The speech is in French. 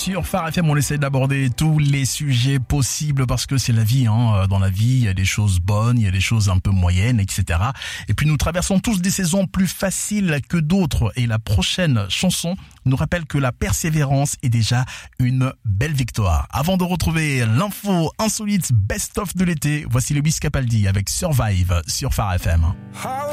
Sur Phare FM, on essaie d'aborder tous les sujets possibles parce que c'est la vie. Dans la vie, il y a des choses bonnes, il y a des choses un peu moyennes, etc. Et puis nous traversons tous des saisons plus faciles que d'autres. Et la prochaine chanson nous rappelle que la persévérance est déjà une belle victoire. Avant de retrouver l'info insolite best-of de l'été, voici Lewis Capaldi avec Survive sur Phare FM.